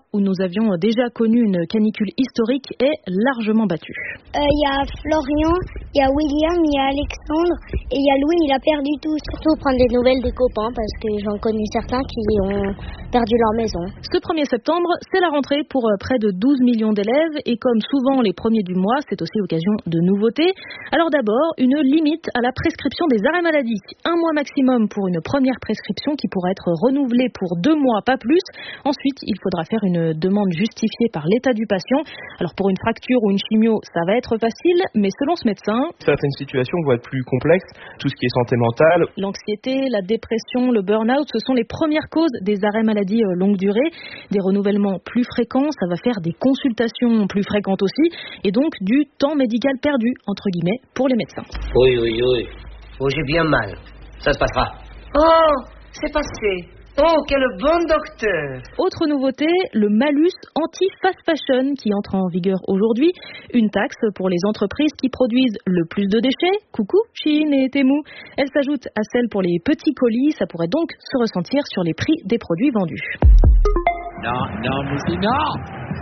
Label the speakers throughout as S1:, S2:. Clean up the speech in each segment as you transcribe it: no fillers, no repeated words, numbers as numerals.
S1: où nous avions déjà connu une canicule historique, est largement battu.
S2: Il y a Florian, il y a William, il y a Alexandre et il y a Louis, il a perdu tout. Surtout prendre des nouvelles des copains parce que j'en connais certains qui ont perdu leur maison.
S1: Ce 1er septembre, c'est la rentrée pour près de 12 millions d'élèves et comme souvent les premiers du mois, c'est aussi l'occasion de nouveautés. Alors d'abord, une limite à la prescription des arrêts maladie. 1 mois maximum pour une première prescription qui pourra être renouvelée pour 2 mois, pas plus. Ensuite, il faudra faire une demande justifiée par l'état du patient. Alors pour une fracture ou une chimio, ça va être facile, mais selon ce médecin,
S3: certaines situations vont être plus complexes, tout ce qui est santé mentale.
S1: L'anxiété, la dépression, le burn-out, ce sont les premières causes des arrêts maladie longue durée. Des renouvellements plus fréquents, ça va faire des consultations plus fréquentes aussi, et donc du temps médical perdu, entre guillemets, pour les médecins.
S4: Oui. Oh, j'ai bien mal. Ça se passera. Oh, c'est passé. Oh, quel bon docteur!
S1: Autre nouveauté, le malus anti-fast fashion qui entre en vigueur aujourd'hui. Une taxe pour les entreprises qui produisent le plus de déchets. Coucou, Shein et Temu. Elle s'ajoute à celle pour les petits colis. Ça pourrait donc se ressentir sur les prix des produits vendus.
S5: Non, Moussi, non!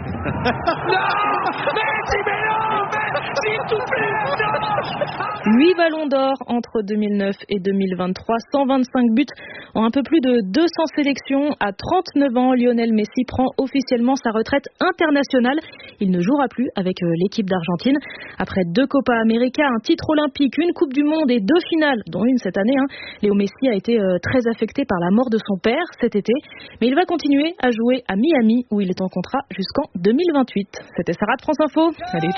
S5: S'il te plaît, non!
S1: 8 ballons d'or entre 2009 et 2023, 125 buts en un peu plus de 200 sélections. À 39 ans, Lionel Messi prend officiellement sa retraite internationale. Il ne jouera plus avec l'équipe d'Argentine. Après 2 Copa América, un titre olympique, une Coupe du Monde et 2 finales, dont une cette année, Léo Messi a été très affecté par la mort de son père cet été. Mais il va continuer à jouer à Miami, où il est en contrat jusqu'en 2028. C'était Sarah de France Info. Allez,